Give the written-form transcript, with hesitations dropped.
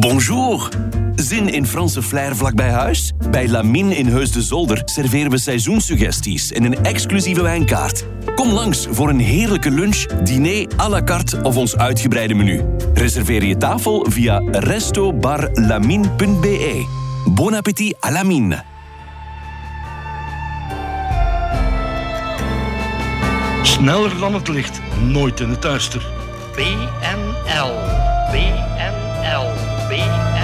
Bonjour. Zin in Franse flair vlakbij huis? Bij Lamine in Heus de Zolder serveren we seizoenssuggesties en een exclusieve wijnkaart. Kom langs voor een heerlijke lunch, diner à la carte of ons uitgebreide menu. Reserveer je tafel via restobarlamine.be. Bon appétit à Lamine. Sneller dan het licht, nooit in het duister. BNL. BNL. BNL.